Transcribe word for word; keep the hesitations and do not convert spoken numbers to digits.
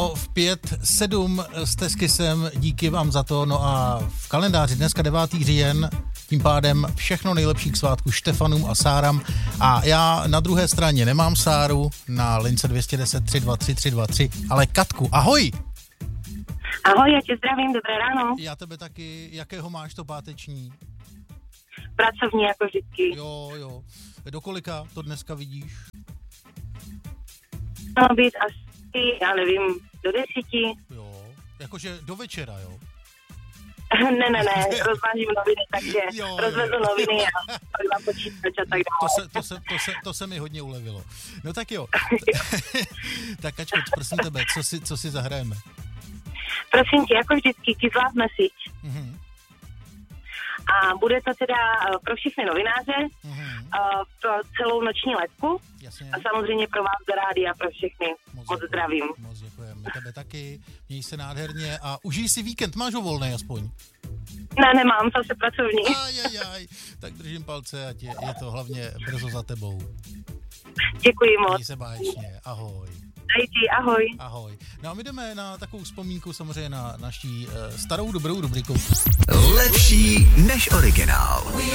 V pět sedm s Teskysem, díky vám za to. No a v kalendáři dneska devátý říjen, tím pádem všechno nejlepší k svátku Štefanům a Sáram. A já na druhé straně nemám Sáru na lince dvě jedna deset tři dva tři tři dva tři, ale Katku. Ahoj! Ahoj, já tě zdravím, dobré ráno. Já tebe taky. Jakého máš to páteční? Pracovní jako vždycky. Jo, jo. Do kolika to dneska vidíš? Mělo být asi, já nevím, do desíti. Jo, jakože do večera, jo? ne, ne, ne, rozvážím noviny, takže jo, jo, rozvezu jo. noviny a pak vám počítač a tak dále. To se, to, se, to, se, to se mi hodně ulevilo. No tak jo. Tak Kačko, prosím tebe, co si, co si zahrajeme? Prosím tě, jako vždycky, Kyzlát Message. Mhm. A bude to teda pro všechny novináře, Mhm. pro celou noční letku. Jasně. A samozřejmě pro vás do rádia, pro všechny. Moc, Moc zdravím. Moc děkujeme. Tebe taky. Měj se nádherně a užij si víkend. Máš ho volný aspoň? Ne, nemám, zase pracovní. Ajajaj. Tak držím palce, ať je, je to hlavně brzo za tebou. Děkuji moc. Měj se báječně. Ahoj. Dejti, ahoj. Ahoj. No a my jdeme na takovou vzpomínku samozřejmě na naší uh, starou dobrou rubriku. Lepší než originál.